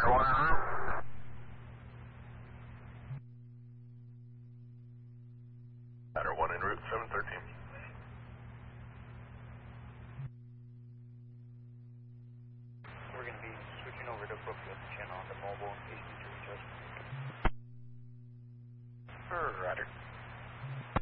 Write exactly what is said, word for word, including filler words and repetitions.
one en route. Ladder one en route, seven thirteen. We're going to be switching over to Brookfield channel on the mobile, H D to reach us.